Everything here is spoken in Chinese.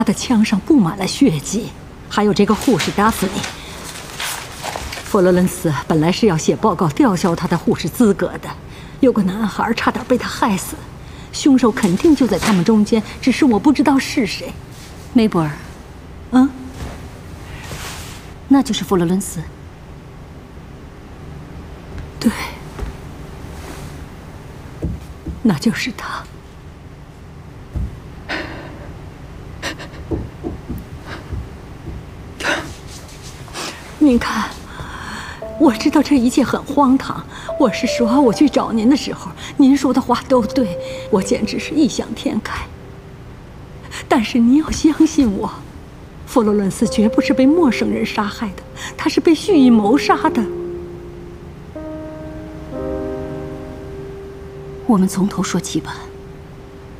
他的枪上布满了血迹，还有这个护士达芙妮。佛罗伦斯本来是要写报告吊销他的护士资格的，有个男孩差点被他害死，凶手肯定就在他们中间，只是我不知道是谁。 梅博尔，那就是佛罗伦斯。 对，那就是他。您看，我知道这一切很荒唐。我是说，我去找您的时候，您说的话都对，我简直是异想天开。但是您要相信我，佛罗伦斯绝不是被陌生人杀害的，他是被蓄意谋杀的。 我们从头说起吧。